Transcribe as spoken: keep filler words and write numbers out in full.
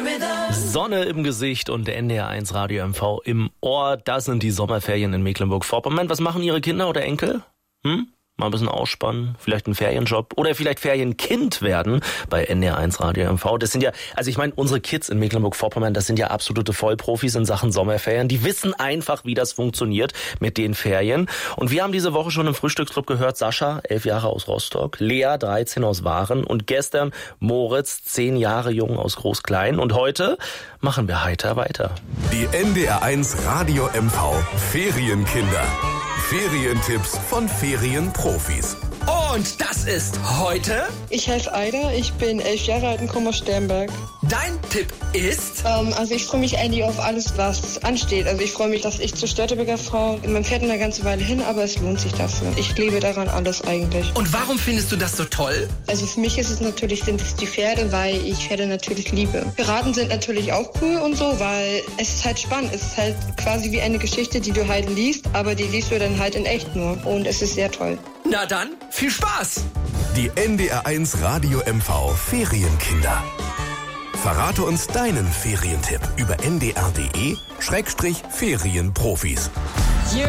Sonne im Gesicht und N D R eins Radio M V im Ohr. Das sind die Sommerferien in Mecklenburg-Vorpommern. Was machen Ihre Kinder oder Enkel? Hm? Mal ein bisschen ausspannen, vielleicht einen Ferienjob oder vielleicht Ferienkind werden bei N D R eins Radio M V. Das sind ja, also ich meine, unsere Kids in Mecklenburg-Vorpommern, das sind ja absolute Vollprofis in Sachen Sommerferien. Die wissen einfach, wie das funktioniert mit den Ferien. Und wir haben diese Woche schon im Frühstücksclub gehört, Sascha, elf Jahre aus Rostock, Lea, dreizehn aus Waren und gestern Moritz, zehn Jahre jung aus Groß-Klein. Und heute machen wir heiter weiter. Die N D R eins Radio M V Ferienkinder. Ferientipps von Ferienprofis. Und das ist heute... Ich heiße Aida, ich bin elf Jahre alt und komme aus Sternberg. Dein Tipp ist... Ähm, also ich freue mich eigentlich auf alles, was ansteht. Also ich freue mich, dass ich zur Störtebeker fahre. Man fährt eine ganze Weile hin, aber es lohnt sich dafür. Ich liebe daran alles eigentlich. Und warum findest du das so toll? Also für mich ist es natürlich, sind es die Pferde, weil ich Pferde natürlich liebe. Piraten sind natürlich auch cool und so, weil es ist halt spannend. Es ist halt quasi wie eine Geschichte, die du halt liest, aber die liest du dann halt in echt nur. Und es ist sehr toll. Na dann, viel Spaß! Die N D R eins Radio M V Ferienkinder. Verrate uns deinen Ferientipp über n d r punkt d e Schrägstrich Ferienprofis.